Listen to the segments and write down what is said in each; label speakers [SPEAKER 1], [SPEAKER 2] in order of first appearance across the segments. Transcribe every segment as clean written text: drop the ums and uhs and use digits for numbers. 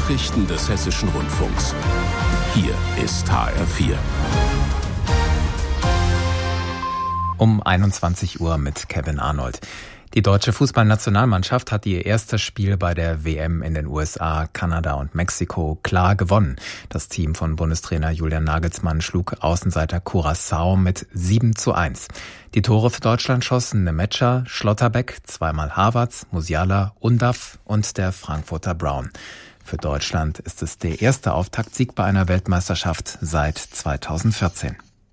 [SPEAKER 1] Nachrichten des Hessischen Rundfunks. Hier ist HR4.
[SPEAKER 2] Um 21 Uhr mit Kevin Arnold. Die deutsche Fußballnationalmannschaft hat ihr erstes Spiel bei der WM in den USA, Kanada und Mexiko klar gewonnen. Das Team von Bundestrainer Julian Nagelsmann schlug Außenseiter Curaçao mit 7:1. Die Tore für Deutschland schossen Nemetscher, Schlotterbeck, zweimal Havertz, Musiala, Undav und der Frankfurter Brown. Für Deutschland ist es der erste Auftaktsieg bei einer Weltmeisterschaft seit 2014.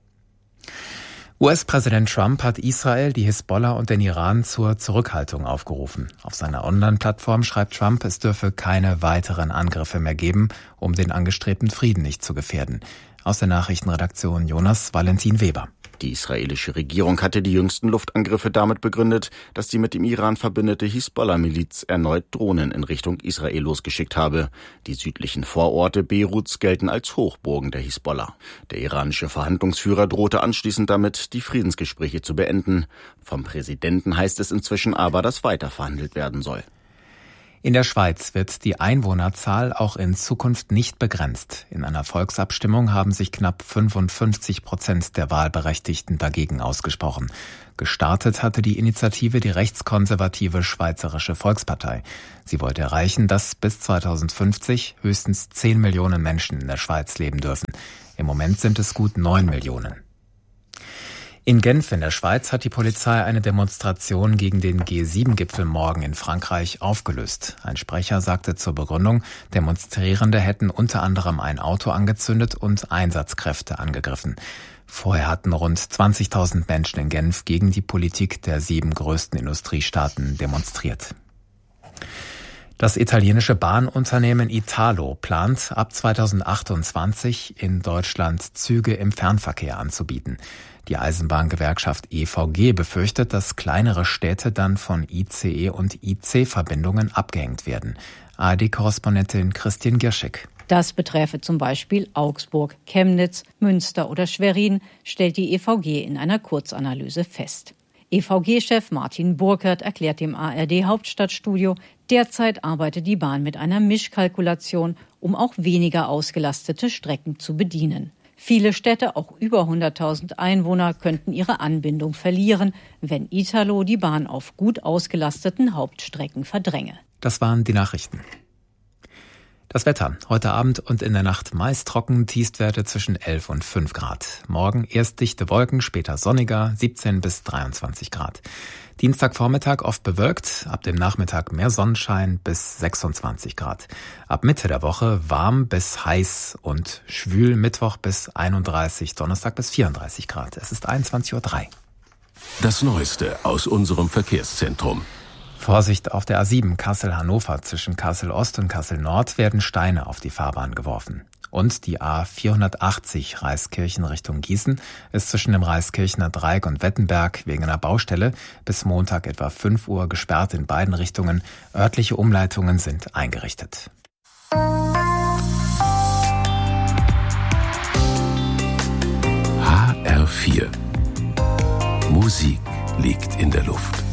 [SPEAKER 2] US-Präsident Trump hat Israel, die Hisbollah und den Iran zur Zurückhaltung aufgerufen. Auf seiner Online-Plattform schreibt Trump, es dürfe keine weiteren Angriffe mehr geben, um den angestrebten Frieden nicht zu gefährden. Aus der Nachrichtenredaktion Jonas Valentin Weber.
[SPEAKER 3] Die israelische Regierung hatte die jüngsten Luftangriffe damit begründet, dass die mit dem Iran verbündete Hisbollah-Miliz erneut Drohnen in Richtung Israel losgeschickt habe. Die südlichen Vororte Beiruts gelten als Hochburgen der Hisbollah. Der iranische Verhandlungsführer drohte anschließend damit, die Friedensgespräche zu beenden. Vom Präsidenten heißt es inzwischen aber, dass weiter verhandelt werden soll.
[SPEAKER 2] In der Schweiz wird die Einwohnerzahl auch in Zukunft nicht begrenzt. In einer Volksabstimmung haben sich knapp 55% der Wahlberechtigten dagegen ausgesprochen. Gestartet hatte die Initiative die rechtskonservative Schweizerische Volkspartei. Sie wollte erreichen, dass bis 2050 höchstens 10 Millionen Menschen in der Schweiz leben dürfen. Im Moment sind es gut 9 Millionen. In Genf in der Schweiz hat die Polizei eine Demonstration gegen den G7-Gipfel morgen in Frankreich aufgelöst. Ein Sprecher sagte zur Begründung, Demonstrierende hätten unter anderem ein Auto angezündet und Einsatzkräfte angegriffen. Vorher hatten rund 20.000 Menschen in Genf gegen die Politik der 7 größten Industriestaaten demonstriert. Das italienische Bahnunternehmen Italo plant, ab 2028 in Deutschland Züge im Fernverkehr anzubieten. Die Eisenbahngewerkschaft EVG befürchtet, dass kleinere Städte dann von ICE- und IC-Verbindungen abgehängt werden. ARD-Korrespondentin Christine Gierschik.
[SPEAKER 4] Das beträfe zum Beispiel Augsburg, Chemnitz, Münster oder Schwerin, stellt die EVG in einer Kurzanalyse fest. EVG-Chef Martin Burkert erklärt dem ARD-Hauptstadtstudio, derzeit arbeitet die Bahn mit einer Mischkalkulation, um auch weniger ausgelastete Strecken zu bedienen. Viele Städte, auch über 100.000 Einwohner, könnten ihre Anbindung verlieren, wenn Italo die Bahn auf gut ausgelasteten Hauptstrecken verdränge.
[SPEAKER 2] Das waren die Nachrichten. Das Wetter. Heute Abend und in der Nacht meist trocken, Tiefstwerte zwischen 11 und 5 Grad. Morgen erst dichte Wolken, später sonniger, 17 bis 23 Grad. Dienstagvormittag oft bewölkt, ab dem Nachmittag mehr Sonnenschein bis 26 Grad. Ab Mitte der Woche warm bis heiß und schwül, Mittwoch bis 31, Donnerstag bis 34 Grad. Es ist 21:03 Uhr.
[SPEAKER 1] Das Neueste aus unserem Verkehrszentrum.
[SPEAKER 2] Vorsicht auf der A7 Kassel-Hannover. Zwischen Kassel-Ost und Kassel-Nord werden Steine auf die Fahrbahn geworfen. Und die A480 Reiskirchen Richtung Gießen ist zwischen dem Reiskirchener Dreieck und Wettenberg wegen einer Baustelle bis Montag etwa 5 Uhr gesperrt in beiden Richtungen. Örtliche Umleitungen sind eingerichtet.
[SPEAKER 1] HR4. Musik liegt in der Luft.